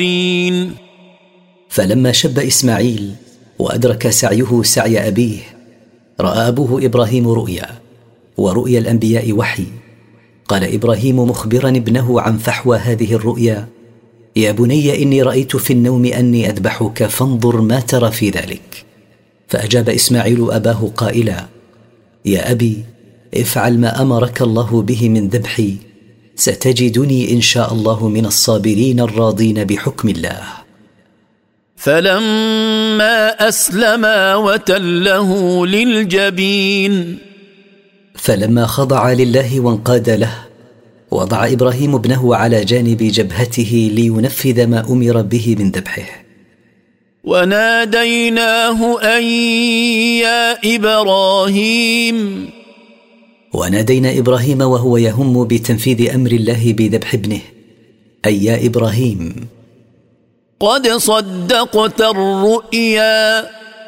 فلما شب إسماعيل وأدرك سعيه سعي أبيه، رأى أبوه إبراهيم رؤيا، ورؤيا الأنبياء وحي. قال إبراهيم مخبرا ابنه عن فحوى هذه الرؤيا: يا بني إني رأيت في النوم أني أذبحك فانظر ما ترى في ذلك. فأجاب إسماعيل أباه قائلا: يا أبي، افعل ما أمرك الله به من ذبحي، ستجدني إن شاء الله من الصابرين الراضين بحكم الله. فلما أسلما وتله للجبين، فلما خضع لله وانقاد له، وضع إبراهيم ابنه على جانب جبهته لينفذ ما أمر به من ذبحه. وناديناه أن يا إبراهيم، ونادينا إبراهيم وهو يهم بتنفيذ أمر الله بذبح ابنه: أي يا إبراهيم، قد صدقت الرؤيا،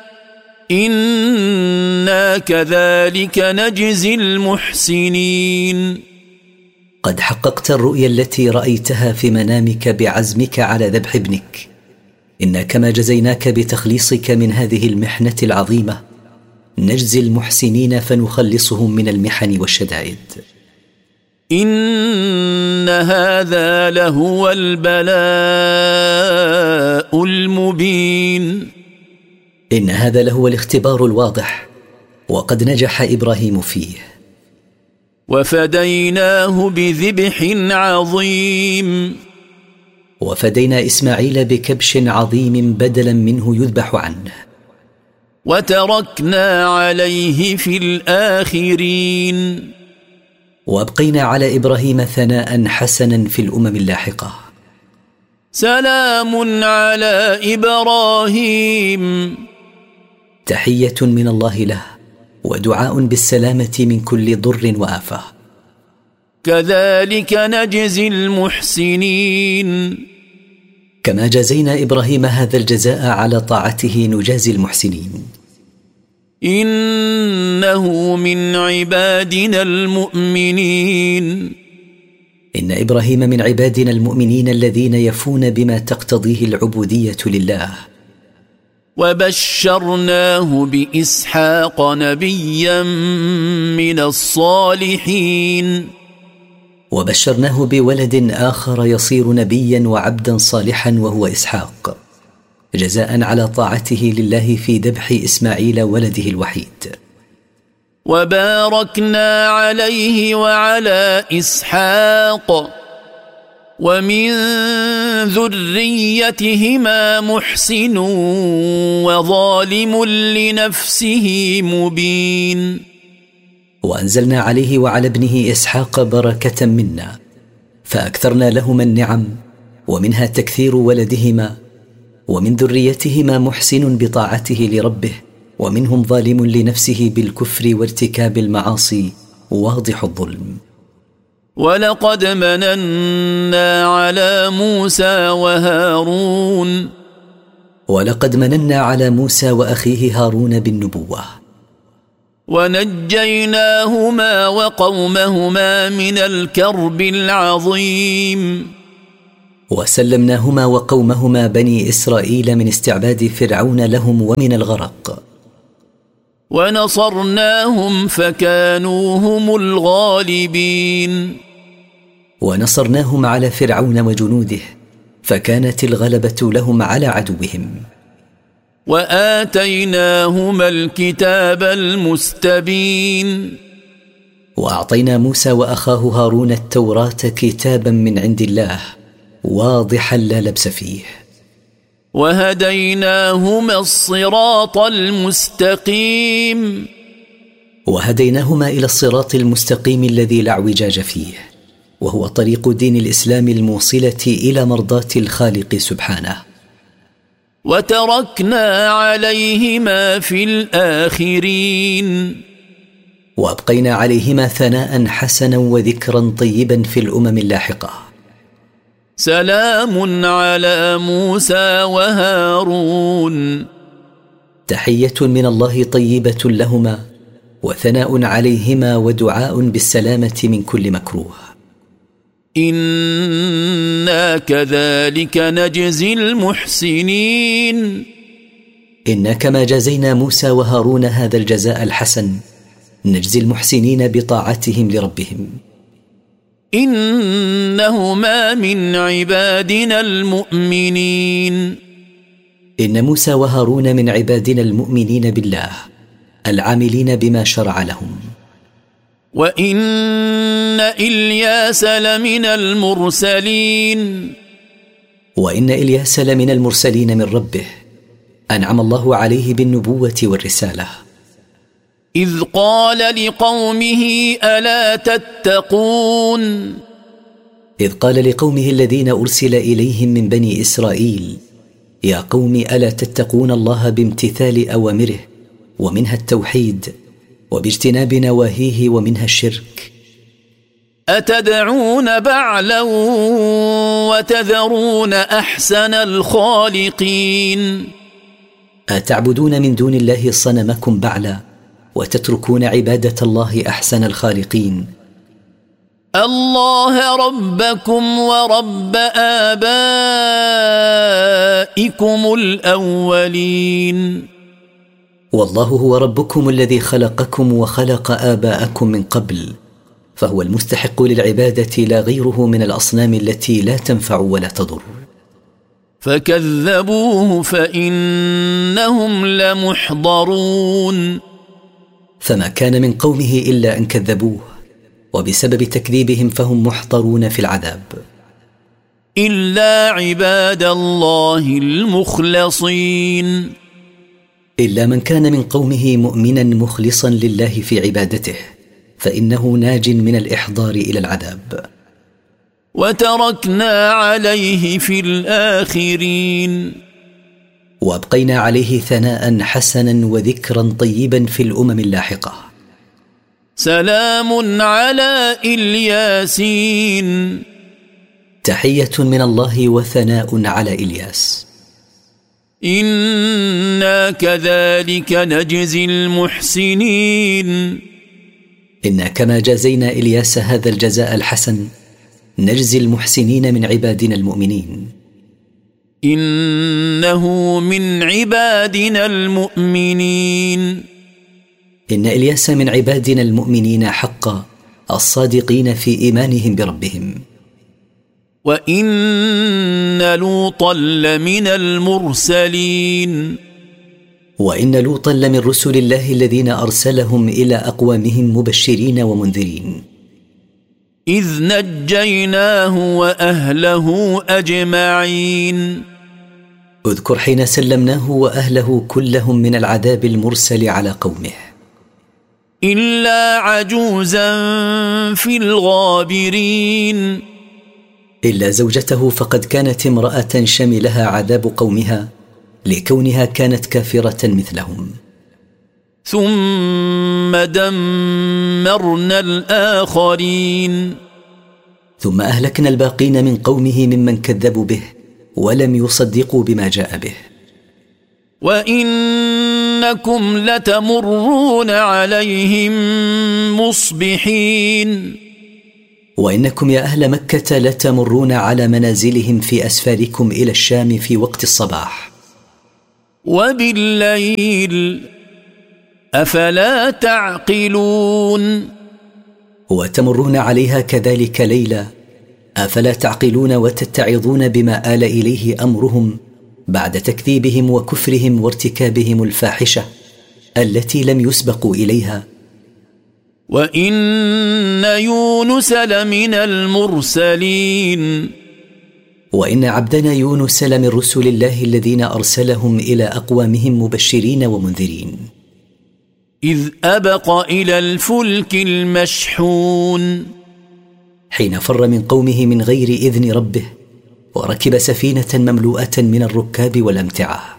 إنا كذلك نجزي المحسنين. قد حققت الرؤيا التي رأيتها في منامك بعزمك على ذبح ابنك، إنا كما جزيناك بتخليصك من هذه المحنة العظيمة نجزي المحسنين فنخلصهم من المحن والشدائد. إن هذا لهو البلاء المبين. إن هذا لهو الاختبار الواضح، وقد نجح إبراهيم فيه. وفديناه بذبح عظيم، وفدينا إسماعيل بكبش عظيم بدلا منه يذبح عنه. وتركنا عليه في الآخرين، وأبقينا على إبراهيم ثناء حسنا في الأمم اللاحقة. سلام على إبراهيم، تحية من الله له، ودعاء بالسلامة من كل ضر وآفة. كذلك نجزي المحسنين، كما جزينا إبراهيم هذا الجزاء على طاعته نجازي المحسنين. إنه من عبادنا المؤمنين، إن إبراهيم من عبادنا المؤمنين الذين يفون بما تقتضيه العبودية لله. وبشرناه بإسحاق نبيا من الصالحين، وبشرناه بولد آخر يصير نبيا وعبدا صالحا وهو إسحاق، جزاء على طاعته لله في ذبح إسماعيل ولده الوحيد. وباركنا عليه وعلى إسحاق ومن ذريتهما محسن وظالم لنفسه مبين. وأنزلنا عليه وعلى ابنه إسحاق بركة منا، فأكثرنا لهما النعم، ومنها تكثير ولدهما، ومن ذريتهما محسن بطاعته لربه، ومنهم ظالم لنفسه بالكفر وارتكاب المعاصي واضح الظلم. ولقد مننا على موسى وهارون، ولقد مننا على موسى وأخيه هارون بالنبوة، ونجيناهما وقومهما من الكرب العظيم، وسلمناهما وقومهما بني إسرائيل من استعباد فرعون لهم ومن الغرق، ونصرناهم فكانوا هم الغالبين. ونصرناهم على فرعون وجنوده، فكانت الغلبة لهم على عدوهم. وآتيناهما الكتاب المستبين، وأعطينا موسى وأخاه هارون التوراة كتابا من عند الله واضحا لا لبس فيه. وهديناهما الصراط المستقيم، وهديناهما إلى الصراط المستقيم الذي لا اعوجاج فيه، وهو طريق دين الإسلام الموصلة إلى مرضاة الخالق سبحانه. وتركنا عليهما في الآخرين، وأبقينا عليهما ثناء حسنا وذكرا طيبا في الأمم اللاحقة. سلام على موسى وهارون، تحية من الله طيبة لهما، وثناء عليهما ودعاء بالسلامة من كل مكروه. إنا كذلك نجزي المحسنين. إنا كما جازينا موسى وهارون هذا الجزاء الحسن نجزي المحسنين بطاعتهم لربهم. إنهما من عبادنا المؤمنين. إن موسى وهارون من عبادنا المؤمنين بالله العاملين بما شرع لهم. وإن إلياس لمن المرسلين. وإن إلياس لمن المرسلين من ربه أنعم الله عليه بالنبوة والرسالة. إذ قال لقومه ألا تتقون. إذ قال لقومه الذين أرسل إليهم من بني إسرائيل يا قوم ألا تتقون الله بامتثال أوامره ومنها التوحيد وباجتناب نواهيه ومنها الشرك. أتدعون بعلا وتذرون أحسن الخالقين. أتعبدون من دون الله صنمكم بعلا وتتركون عبادة الله أحسن الخالقين. الله ربكم ورب آبائكم الأولين. والله هو ربكم الذي خلقكم وخلق آباءكم من قبل فهو المستحق للعبادة لا غيره من الأصنام التي لا تنفع ولا تضر. فكذبوه فإنهم لمحضرون. فما كان من قومه إلا أن كذبوه وبسبب تكذيبهم فهم محضرون في العذاب. إلا عباد الله المخلصين. إلا من كان من قومه مؤمنا مخلصا لله في عبادته فإنه ناج من الإحضار إلى العذاب. وتركنا عليه في الآخرين. وأبقينا عليه ثناء حسنا وذكرا طيبا في الأمم اللاحقة. سلام على الياسين. تحية من الله وثناء على إلياس. إنا كذلك نجزي المحسنين. إنا كما جازينا إلياس هذا الجزاء الحسن نجزي المحسنين من عبادنا المؤمنين. إنه من عبادنا المؤمنين. إن إلياس من عبادنا المؤمنين حقا الصادقين في إيمانهم بربهم. وإن لوطا لمن المرسلين. وإن لوطا لمن رسل الله الذين أرسلهم إلى أقوامهم مبشرين ومنذرين. إذ نجيناه وأهله أجمعين. اذكر حين سلمناه وأهله كلهم من العذاب المرسل على قومه. إلا عجوزا في الغابرين. إلا زوجته فقد كانت امرأة شملها عذاب قومها لكونها كانت كافرة مثلهم. ثم دمرنا الآخرين. ثم أهلكنا الباقين من قومه ممن كذبوا به ولم يصدقوا بما جاء به. وإنكم لتمرون عليهم مصبحين. وإنكم يا أهل مكة لتمرون على منازلهم في أسفاركم إلى الشام في وقت الصباح. وبالليل أفلا تعقلون. وتمرون عليها كذلك ليلا أفلا تعقلون وتتعظون بما آل إليه أمرهم بعد تكذيبهم وكفرهم وارتكابهم الفاحشة التي لم يسبقوا إليها. وإن يونس لمن المرسلين. وإن عبدنا يونس لمن رسل الله الذين أرسلهم إلى أقوامهم مبشرين ومنذرين. إذ أبق إلى الفلك المشحون. حين فر من قومه من غير إذن ربه وركب سفينة مملوءة من الركاب والأمتعة.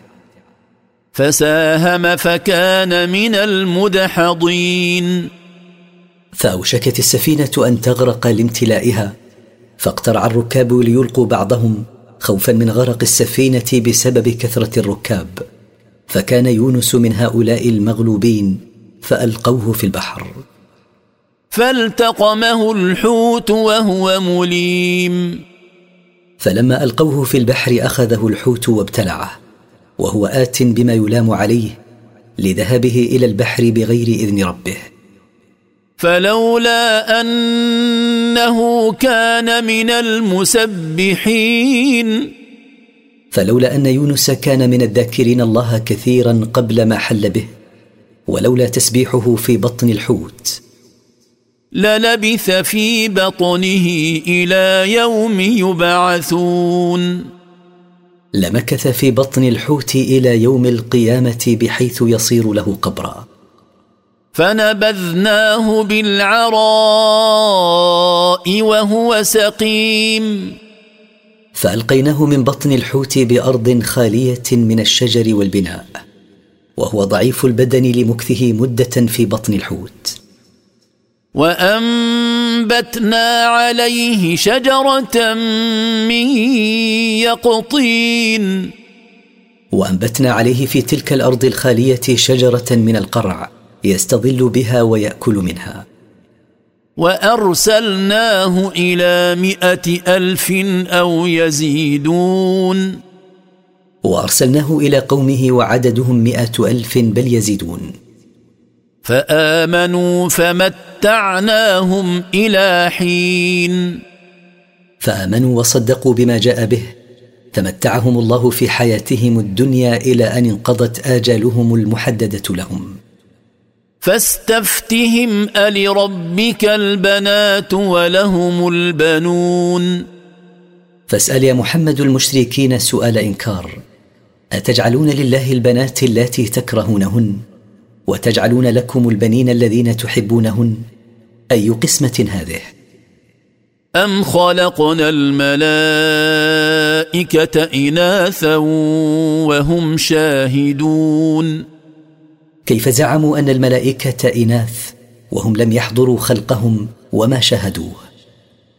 فساهم فكان من المدحضين. فأوشكت السفينة أن تغرق لامتلائها فاقترع الركاب ليلقوا بعضهم خوفا من غرق السفينة بسبب كثرة الركاب فكان يونس من هؤلاء المغلوبين فألقوه في البحر. فالتقمه الحوت وهو مليم. فلما ألقوه في البحر أخذه الحوت وابتلعه وهو آت بما يلام عليه لذهابه إلى البحر بغير إذن ربه. فلولا أنه كان من المسبحين. فلولا أن يونس كان من الذاكرين الله كثيرا قبل ما حل به ولولا تسبيحه في بطن الحوت للبث في بطنه إلى يوم يبعثون. لمكث في بطن الحوت إلى يوم القيامة بحيث يصير له قبرا. فنبذناه بالعراء وهو سقيم. فألقيناه من بطن الحوت بأرض خالية من الشجر والبناء وهو ضعيف البدن لمكثه مدة في بطن الحوت. وأنبتنا عليه شجرة من يقطين. وأنبتنا عليه في تلك الأرض الخالية شجرة من القرع يستظل بها ويأكل منها. وأرسلناه إلى 100,000 أو يزيدون. وأرسلناه إلى قومه وعددهم 100,000 بل يزيدون. فآمنوا فمتعناهم إلى حين. فآمنوا وصدقوا بما جاء به فمتعهم الله في حياتهم الدنيا إلى أن انقضت آجالهم المحددة لهم. فاستفتهم ألربك البنات ولهم البنون. فاسأل يا محمد المشركين سؤال إنكار: أتجعلون لله البنات اللاتي تكرهونهن وتجعلون لكم البنين الذين تحبونهن؟ أي قسمة هذه؟ أم خلقنا الملائكة إناثا وهم شاهدون. كيف زعموا أن الملائكة إناث وهم لم يحضروا خلقهم وما شاهدوه؟